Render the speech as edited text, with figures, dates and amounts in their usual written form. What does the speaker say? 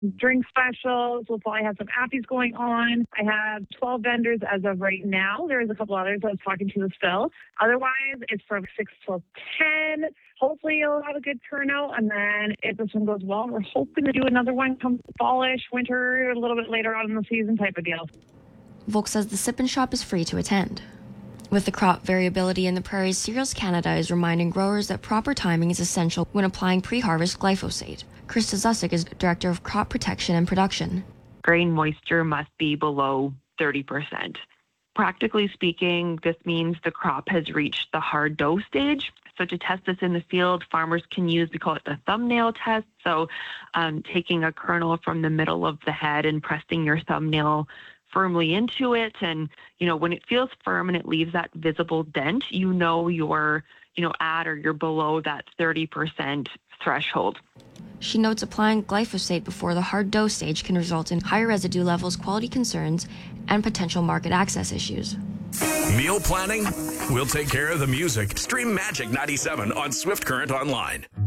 drink specials. We'll probably have some appies going on. I have 12 vendors as of right now. There's a couple others I was talking to still. Otherwise, it's from 6 till 10. Hopefully, you'll have a good turnout. And then if this one goes well, we're hoping to do another one come fallish, winter, a little bit later on in the season type of deal. Volk says the Sip and Shop is free to attend. With the crop variability in the prairies, Cereals Canada is reminding growers that proper timing is essential when applying pre-harvest glyphosate. Krista Zusick is Director of Crop Protection and Production. Grain moisture must be below 30%. Practically speaking, this means the crop has reached the hard dough stage. So to test this in the field, farmers can use, we call it the thumbnail test. So taking a kernel from the middle of the head and pressing your thumbnail firmly into it. And, when it feels firm and it leaves that visible dent, you're, at or you're below that 30% threshold. She notes applying glyphosate before the hard dough stage can result in higher residue levels, quality concerns, and potential market access issues. Meal planning? We'll take care of the music. Stream Magic 97 on Swift Current Online.